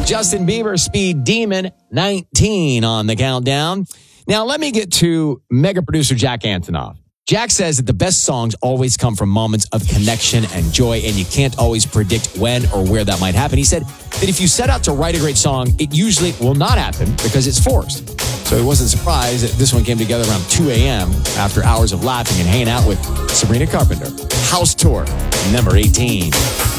Justin Bieber, Speed Demon, 19 on the countdown. Now, let me get to mega producer Jack Antonoff. Jack says that the best songs always come from moments of connection and joy, and you can't always predict when or where that might happen. He said that if you set out to write a great song, it usually will not happen because it's forced. So he wasn't surprised that this one came together around 2 a.m. after hours of laughing and hanging out with Sabrina Carpenter. House Tour, number 18.